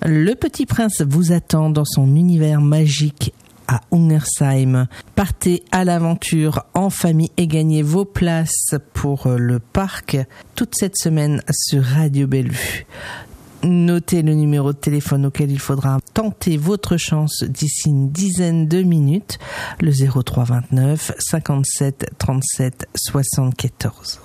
Le Petit Prince vous attend dans son univers magique à Ungersheim. Partez à l'aventure en famille et gagnez vos places pour le parc toute cette semaine sur Radio Bellevue. Notez le numéro de téléphone auquel il faudra tenter votre chance d'ici une dizaine de minutes, le 03 29 57 37 74.